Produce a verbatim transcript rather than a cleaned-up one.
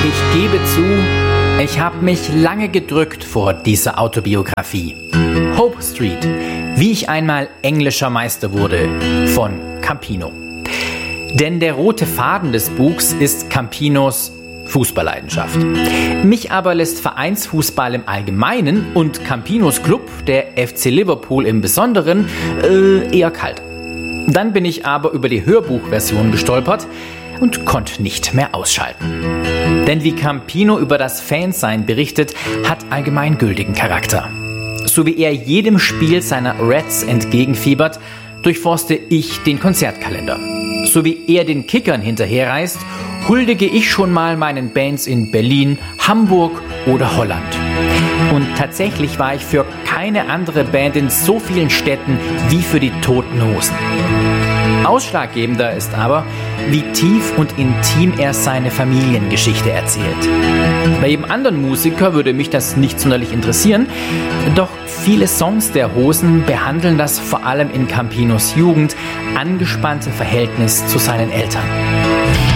Ich gebe zu, ich habe mich lange gedrückt vor dieser Autobiografie. Hope Street, wie ich einmal englischer Meister wurde, von Campino. Denn der rote Faden des Buchs ist Campinos Fußballleidenschaft. Mich aber lässt Vereinsfußball im Allgemeinen und Campinos Club, der F C Liverpool im Besonderen, äh, eher kalt. Dann bin ich aber über die Hörbuchversion gestolpert und konnte nicht mehr ausschalten. Denn wie Campino über das Fansein berichtet, hat allgemeingültigen Charakter. So wie er jedem Spiel seiner Reds entgegenfiebert, durchforste ich den Konzertkalender. So wie er den Kickern hinterherreist, huldige ich schon mal meinen Bands in Berlin, Hamburg oder Holland. Und tatsächlich war ich für keine andere Band in so vielen Städten wie für die Toten Hosen. Ausschlaggebender ist aber, wie tief und intim er seine Familiengeschichte erzählt. Bei jedem anderen Musiker würde mich das nicht sonderlich interessieren, doch viele Songs der Hosen behandeln das vor allem in Campinos Jugend angespannte Verhältnis zu seinen Eltern.